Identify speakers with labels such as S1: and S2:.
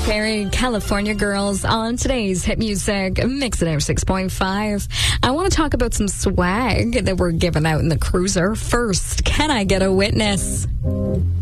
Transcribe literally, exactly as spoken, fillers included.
S1: Perry, California Girls on today's Hit Music Mix It Up six point five. I want to talk about some swag that we're giving out in the cruiser. First, can I get a witness?